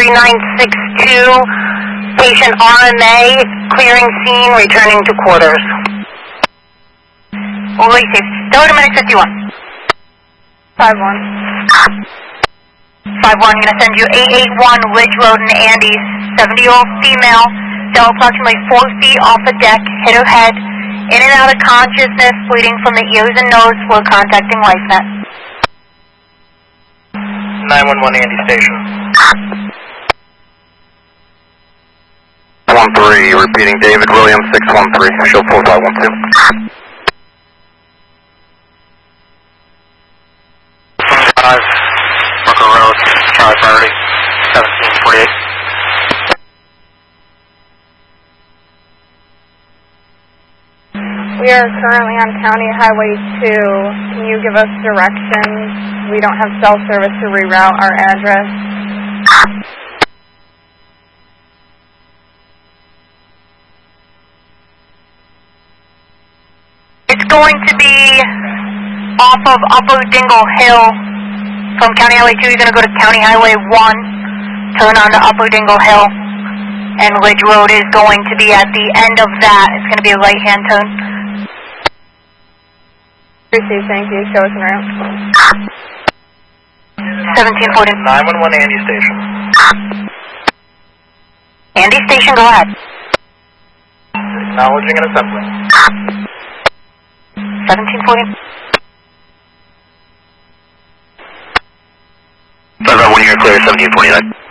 3962, patient RMA, clearing scene, returning to quarters. Overly safe. Delta Medic 51. 5-1. 5-1, I'm going to send you 881 Ridge Road in Andes, 70-year-old female, fell approximately 4 feet off the deck, hit her head, in and out of consciousness, bleeding from the ears and nose. We're contacting LifeNet. 911 Andy Station. 13, repeating David Williams, 613, show 4512. 5, Brooker Road, Charlie Priority, 1748. We are currently on County Highway 2. Can you give us directions? We don't have cell service to reroute our address. It's going to be off of Upper Dingle Hill. From County Highway 2, you're going to go to County Highway 1, turn on to Upper Dingle Hill, and Ridge Road is going to be at the end of that. It's going to be a right-hand turn. Received, thank you. Show us around. 1740. 911 Andy Station. Andy Station, go ahead. Acknowledging and assembling. 1740. 5-1, you're clear, 1749.